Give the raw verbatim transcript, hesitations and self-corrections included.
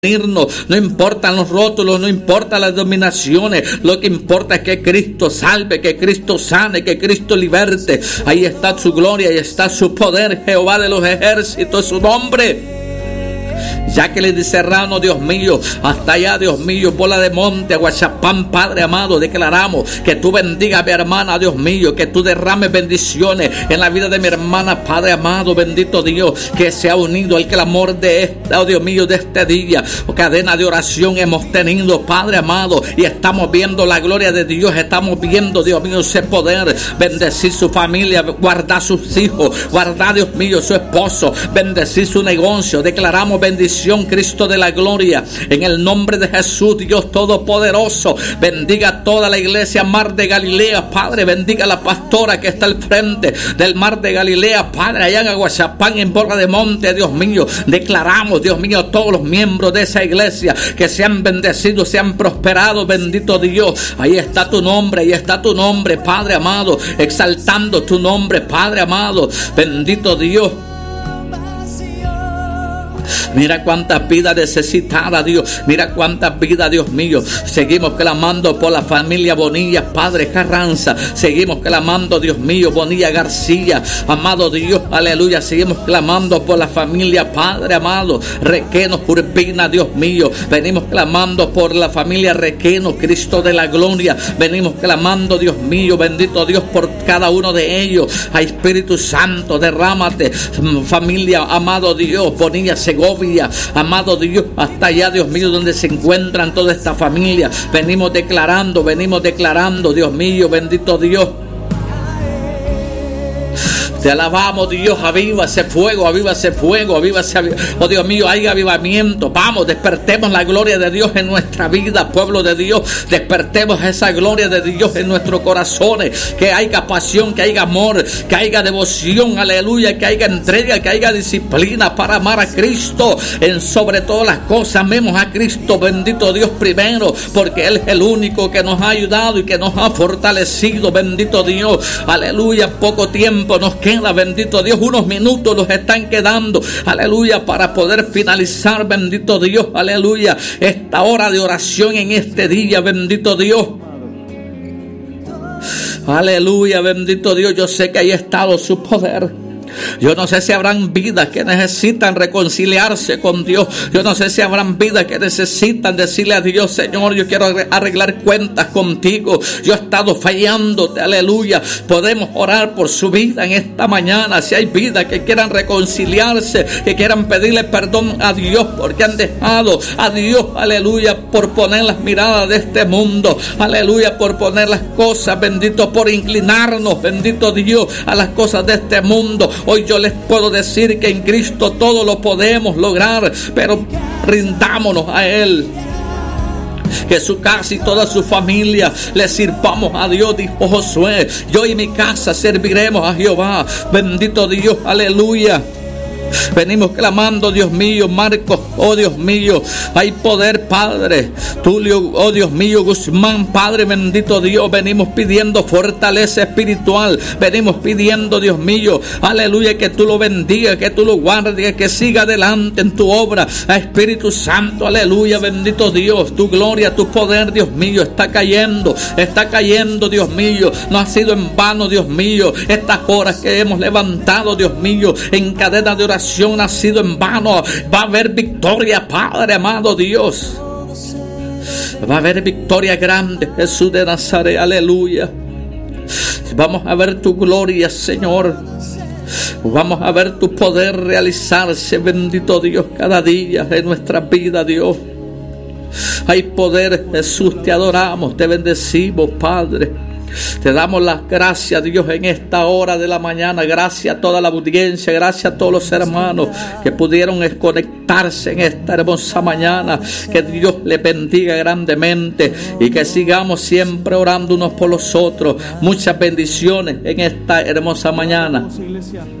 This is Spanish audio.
No importan los rótulos, no importan las dominaciones. Lo que importa es que Cristo salve, que Cristo sane, que Cristo liberte. Ahí está su gloria, ahí está su poder. Jehová de los ejércitos es su nombre. Ya que le discerramos, Dios mío, hasta allá, Dios mío, bola de monte, Aguachapán, Padre amado, declaramos que tú bendiga a mi hermana, Dios mío, que tú derrames bendiciones en la vida de mi hermana, Padre amado, bendito Dios, que se ha unido al clamor de este, oh Dios mío, de este día. Cadena de oración hemos tenido, Padre amado, y estamos viendo la gloria de Dios, estamos viendo, Dios mío, ese poder, bendecir su familia, guardar sus hijos, guardar, Dios mío, su esposo, bendecir su negocio. Declaramos bendición, Cristo de la gloria, en el nombre de Jesús, Dios todopoderoso. Bendiga toda la iglesia Mar de Galilea, Padre. Bendiga a la pastora que está al frente del Mar de Galilea, Padre, allá en Aguachapán, en Bola de Monte, Dios mío. Declaramos, Dios mío, todos los miembros de esa iglesia que sean bendecidos, sean prosperados, bendito Dios. Ahí está tu nombre, ahí está tu nombre, Padre amado, exaltando tu nombre, Padre amado, bendito Dios. Mira cuántas vidas necesitadas, Dios. Mira cuántas vidas, Dios mío. Seguimos clamando por la familia Bonilla, Padre Carranza. Seguimos clamando, Dios mío, Bonilla García. Amado Dios, aleluya. Seguimos clamando por la familia, Padre amado. Requeno, Urbina, Dios mío. Venimos clamando por la familia Requeno, Cristo de la gloria. Venimos clamando, Dios mío, bendito Dios, por cada uno de ellos. Ay, Espíritu Santo, derrámate. Familia, amado Dios, Bonilla Segovia. Amado Dios, hasta allá, Dios mío, donde se encuentran toda esta familia. Venimos declarando, venimos declarando, Dios mío, bendito Dios. Te alabamos, Dios, aviva ese fuego, aviva ese fuego, aviva ese, oh Dios mío, hay avivamiento. Vamos, despertemos la gloria de Dios en nuestra vida, pueblo de Dios. Despertemos esa gloria de Dios en nuestros corazones. Que haya pasión, que haya amor, que haya devoción, aleluya, que haya entrega, que haya disciplina para amar a Cristo. En sobre todas las cosas, amemos a Cristo, bendito Dios, primero, porque Él es el único que nos ha ayudado y que nos ha fortalecido, bendito Dios. Aleluya, poco tiempo nos queda. Bendito Dios, unos minutos nos están quedando, aleluya, para poder finalizar, bendito Dios, aleluya, esta hora de oración en este día, bendito Dios. Aleluya, bendito Dios. Yo sé que ahí ha estado su poder. Yo no sé si habrán vidas que necesitan reconciliarse con Dios. Yo no sé si habrán vidas que necesitan decirle a Dios: Señor, yo quiero arreglar cuentas contigo. Yo he estado fallándote, aleluya. Podemos orar por su vida en esta mañana. Si hay vidas que quieran reconciliarse, que quieran pedirle perdón a Dios porque han dejado a Dios, aleluya, por poner las miradas de este mundo, aleluya, por poner las cosas, bendito, por inclinarnos, bendito Dios, a las cosas de este mundo. Hoy yo les puedo decir que en Cristo todo lo podemos lograr, pero rindámonos a Él. Que su casa y toda su familia le sirvamos a Dios, dijo Josué. Yo y mi casa serviremos a Jehová. Bendito Dios, aleluya. Venimos clamando, Dios mío, Marcos, oh Dios mío, hay poder, Padre. Tulio, oh Dios mío, Guzmán, Padre bendito Dios, venimos pidiendo fortaleza espiritual, venimos pidiendo, Dios mío, aleluya, que tú lo bendigas, que tú lo guardes, que siga adelante en tu obra, Espíritu Santo, aleluya, bendito Dios, tu gloria, tu poder, Dios mío, está cayendo, está cayendo, Dios mío, no ha sido en vano, Dios mío, estas horas que hemos levantado, Dios mío, en cadena de oración, ha sido en vano. Va a haber victoria, Padre amado Dios. Va a haber victoria grande, Jesús de Nazaret, aleluya. Vamos a ver tu gloria, Señor. Vamos a ver tu poder realizarse, bendito Dios, cada día en nuestra vida, Dios. Hay poder, Jesús, te adoramos, te bendecimos, Padre. Te damos las gracias, Dios, en esta hora de la mañana. Gracias a toda la audiencia, gracias a todos los hermanos que pudieron conectarse en esta hermosa mañana. Que Dios les bendiga grandemente y que sigamos siempre orando unos por los otros. Muchas bendiciones en esta hermosa mañana.